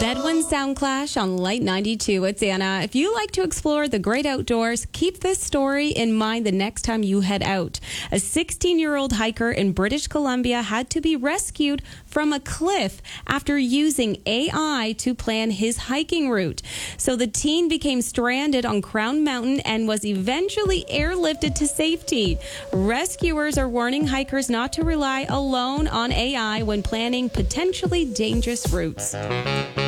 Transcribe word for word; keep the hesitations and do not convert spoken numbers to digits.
Bedouin Sound Clash on Light ninety-two. It's Anna. If you like to explore the great outdoors, keep this story in mind the next time you head out. A sixteen-year-old hiker in British Columbia had to be rescued from a cliff after using A I to plan his hiking route. So the teen became stranded on Crown Mountain and was eventually airlifted to safety. Rescuers are warning hikers not to rely alone on A I when planning potentially dangerous routes.